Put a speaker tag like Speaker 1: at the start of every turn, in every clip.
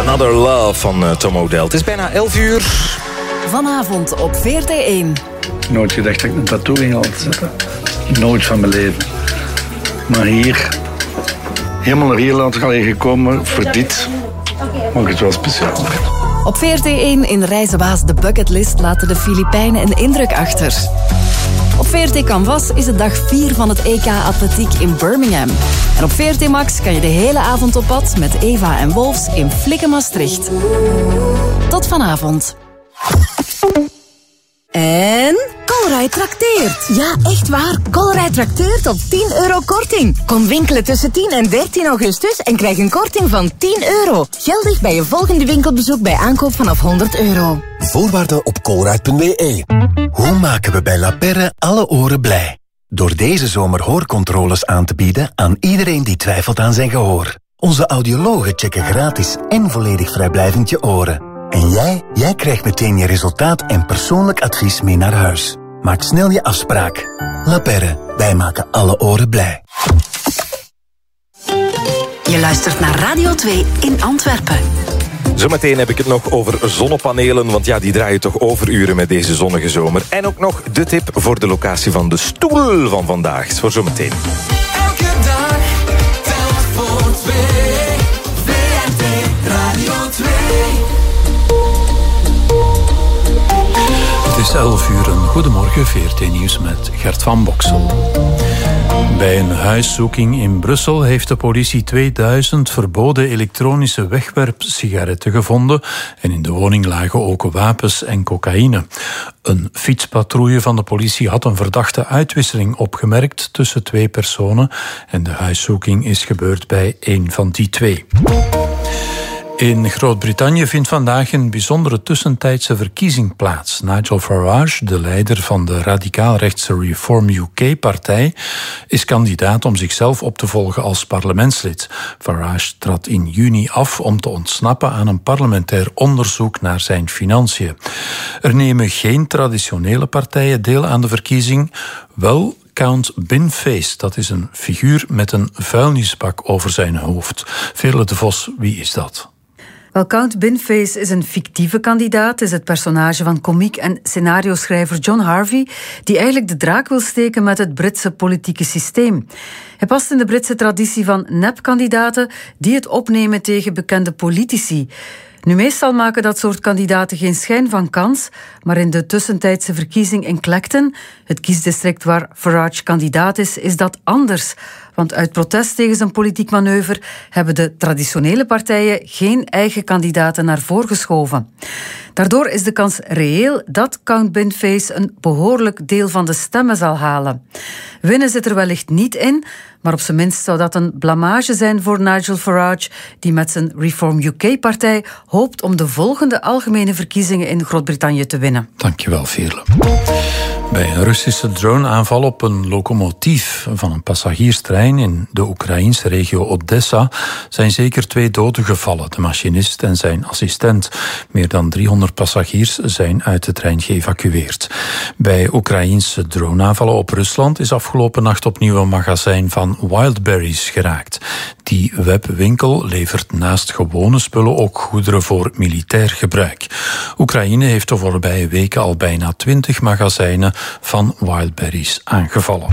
Speaker 1: Another Love van Tom Odell. Het is bijna 11 uur.
Speaker 2: Vanavond op VRT1.
Speaker 3: Nooit gedacht dat ik een tattoo ging laten zetten. Nooit van mijn leven. Maar hier, helemaal naar hier laten gekomen voor dit. Maakt het wel speciaal.
Speaker 2: Op VRT1 in Reizenwaas de Bucketlist laten de Filipijnen een indruk achter. Op VRT Canvas is het dag 4 van het EK Atletiek in Birmingham. En op VRT Max kan je de hele avond op pad met Eva en Wolfs in Flikken Maastricht. Tot vanavond.
Speaker 4: En Colruyt trakteert. Ja, echt waar. Colruyt trakteert op €10 korting. Kom winkelen tussen 10 en 13 augustus en krijg een korting van €10. Geldig bij je volgende winkelbezoek bij aankoop vanaf €100.
Speaker 5: Voorwaarden op colruyt.be. Hoe maken we bij La Perre alle oren blij? Door deze zomer hoorcontroles aan te bieden aan iedereen die twijfelt aan zijn gehoor. Onze audiologen checken gratis en volledig vrijblijvend je oren. En jij krijgt meteen je resultaat en persoonlijk advies mee naar huis. Maak snel je afspraak. La Perre, wij maken alle oren blij.
Speaker 4: Je luistert naar Radio 2 in Antwerpen.
Speaker 1: Zometeen heb ik het nog over zonnepanelen, want ja, die draaien toch overuren met deze zonnige zomer. En ook nog de tip voor de locatie van de stoel van vandaag. Voor zometeen.
Speaker 6: Elke dag telt voor twee. VRT Radio 2.
Speaker 7: Het is 11 uur. Goedemorgen, VRT Nieuws met Gert van Boksel. Bij een huiszoeking in Brussel heeft de politie 2000 verboden elektronische wegwerpsigaretten gevonden en in de woning lagen ook wapens en cocaïne. Een fietspatrouille van de politie had een verdachte uitwisseling opgemerkt tussen 2 personen en de huiszoeking is gebeurd bij één van die 2. In Groot-Brittannië vindt vandaag een bijzondere tussentijdse verkiezing plaats. Nigel Farage, de leider van de radicaal-rechtse Reform UK-partij, is kandidaat om zichzelf op te volgen als parlementslid. Farage trad in juni af om te ontsnappen aan een parlementair onderzoek naar zijn financiën. Er nemen geen traditionele partijen deel aan de verkiezing, wel Count Binface, dat is een figuur met een vuilnisbak over zijn hoofd. Veerle de Vos, wie is dat?
Speaker 8: Wel, Count Binface is een fictieve kandidaat, is het personage van komiek en scenario-schrijver John Harvey, die eigenlijk de draak wil steken met het Britse politieke systeem. Hij past in de Britse traditie van nepkandidaten die het opnemen tegen bekende politici. Nu, meestal maken dat soort kandidaten geen schijn van kans, maar in de tussentijdse verkiezing in Clacton, het kiesdistrict waar Farage kandidaat is dat anders. Want uit protest tegen zijn politiek manoeuvre hebben de traditionele partijen geen eigen kandidaten naar voren geschoven. Daardoor is de kans reëel dat Count Binface een behoorlijk deel van de stemmen zal halen. Winnen zit er wellicht niet in, maar op zijn minst zou dat een blamage zijn voor Nigel Farage, die met zijn Reform UK-partij hoopt om de volgende algemene verkiezingen in Groot-Brittannië te winnen.
Speaker 7: Dankjewel, Veerle. Bij een Russische droneaanval op een locomotief van een passagierstrein in de Oekraïnse regio Odessa zijn zeker 2 doden gevallen, de machinist en zijn assistent. Meer dan 300 passagiers zijn uit de trein geëvacueerd. Bij Oekraïnse droneaanvallen op Rusland is afgelopen nacht opnieuw een magazijn van Wildberries geraakt. Die webwinkel levert naast gewone spullen ook goederen voor militair gebruik. Oekraïne heeft de voorbije weken al bijna 20 magazijnen van Wildberries aangevallen.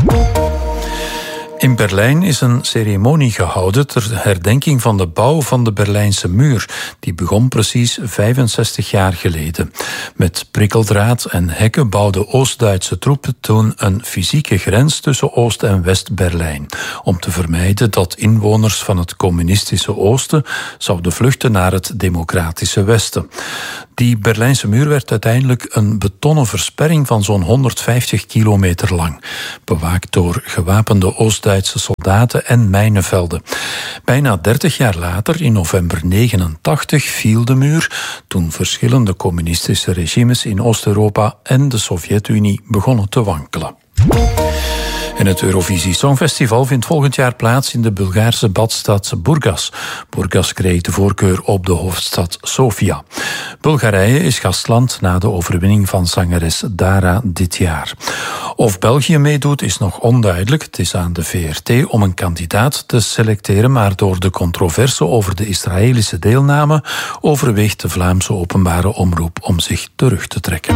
Speaker 7: In Berlijn is een ceremonie gehouden ter herdenking van de bouw van de Berlijnse muur. Die begon precies 65 jaar geleden. Met prikkeldraad en hekken bouwden Oost-Duitse troepen toen een fysieke grens tussen Oost- en West-Berlijn. Om te vermijden dat inwoners van het communistische Oosten zouden vluchten naar het democratische Westen. Die Berlijnse muur werd uiteindelijk een betonnen versperring van zo'n 150 kilometer lang. Bewaakt door gewapende Oost-Duitse soldaten en mijnenvelden. Bijna 30 jaar later, in november 1989, viel de muur toen verschillende communistische regimes in Oost-Europa en de Sovjet-Unie begonnen te wankelen. En het Eurovisie Songfestival vindt volgend jaar plaats in de Bulgaarse badstad Burgas. Burgas kreeg de voorkeur op de hoofdstad Sofia. Bulgarije is gastland na de overwinning van zangeres Dara dit jaar. Of België meedoet is nog onduidelijk. Het is aan de VRT om een kandidaat te selecteren, maar door de controverse over de Israëlische deelname overweegt de Vlaamse openbare omroep om zich terug te trekken.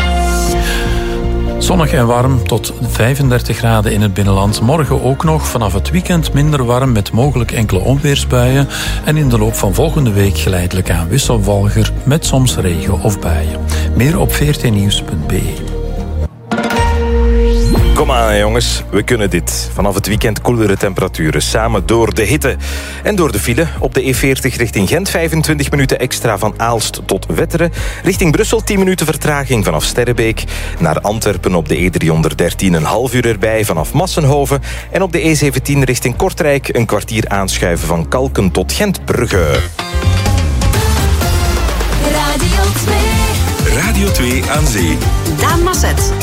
Speaker 7: Zonnig en warm tot 35 graden in het binnenland. Morgen ook nog, vanaf het weekend minder warm met mogelijk enkele onweersbuien. En in de loop van volgende week geleidelijk aan wisselvalger met soms regen of buien. Meer op vrtnieuws.be.
Speaker 1: Kom aan jongens, we kunnen dit. Vanaf het weekend koelere temperaturen, samen door de hitte. En door de file op de E40 richting Gent, 25 minuten extra van Aalst tot Wetteren. Richting Brussel 10 minuten vertraging vanaf Sterrebeek. Naar Antwerpen op de E313 een half uur erbij vanaf Massenhoven. En op de E17 richting Kortrijk een kwartier aanschuiven van Kalken tot Gentbrugge.
Speaker 6: Radio 2 aan Zee.
Speaker 4: Daan Masset.